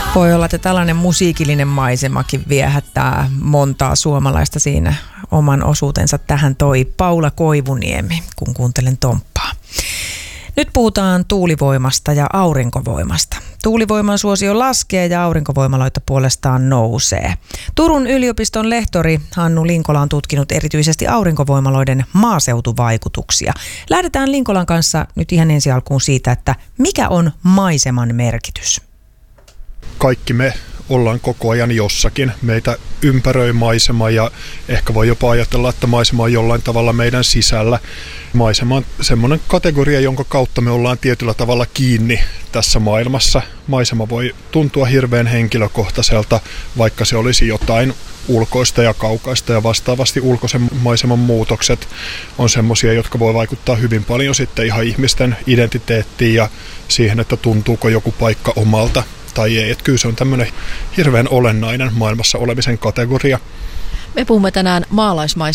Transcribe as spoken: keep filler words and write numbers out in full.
Voi olla, että tällainen musiikillinen maisemakin viehättää montaa suomalaista siinä oman osuutensa. Tähän toi Paula Koivuniemi, kun kuuntelen Tomppaa. Nyt puhutaan tuulivoimasta ja aurinkovoimasta. Tuulivoiman suosio laskee ja aurinkovoimaloita puolestaan nousee. Turun yliopiston lehtori Hannu Linkola on tutkinut erityisesti aurinkovoimaloiden maaseutuvaikutuksia. Lähdetään Linkolan kanssa nyt ihan ensi alkuun siitä, että mikä on maiseman merkitys? Kaikki me ollaan koko ajan jossakin. Meitä ympäröi maisema ja ehkä voi jopa ajatella, että maisema on jollain tavalla meidän sisällä. Maisema on semmoinen kategoria, jonka kautta me ollaan tietyllä tavalla kiinni tässä maailmassa. Maisema voi tuntua hirveän henkilökohtaiselta, vaikka se olisi jotain ulkoista ja kaukaista, ja vastaavasti ulkoisen maiseman muutokset on semmoisia, jotka voi vaikuttaa hyvin paljon sitten ihan ihmisten identiteettiin ja siihen, että tuntuuko joku paikka omalta tai ei. Että kyllä se on tämmöinen hirveän olennainen maailmassa olemisen kategoria. Me puhumme tänään maalaismaisemasta